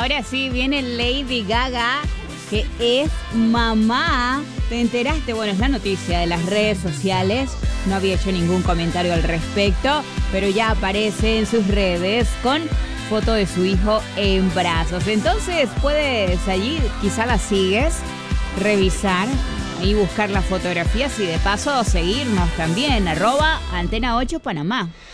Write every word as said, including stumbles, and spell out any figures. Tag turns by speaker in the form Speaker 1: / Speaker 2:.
Speaker 1: ahora sí viene Lady Gaga, que es mamá. ¿Te enteraste? Bueno, es la noticia de las redes sociales. No había hecho ningún comentario al respecto, pero ya aparece en sus redes con foto de su hijo en brazos. Entonces puedes allí, quizá la sigues, revisar y buscar las fotografías y de paso seguirnos también, arroba Antena ocho Panamá.